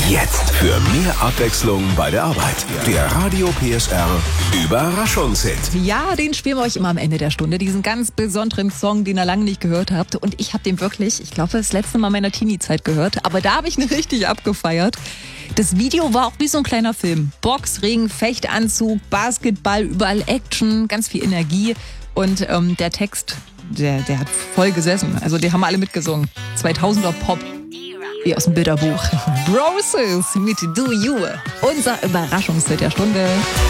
Jetzt für mehr Abwechslung bei der Arbeit. Der Radio PSR Überraschungshit. Ja, den spielen wir euch immer am Ende der Stunde. Diesen ganz besonderen Song, den ihr lange nicht gehört habt. Und ich habe den wirklich, ich glaube, das letzte Mal meiner Teenie-Zeit gehört. Aber da habe ich ihn richtig abgefeiert. Das Video war auch wie so ein kleiner Film. Boxring, Fechtanzug, Basketball, überall Action, ganz viel Energie. Und der Text, der hat voll gesessen. Also die haben alle mitgesungen. 2000er Pop. Wie aus dem Bilderbuch. Broses mit Do You. Unser Überraschungshit der Stunde.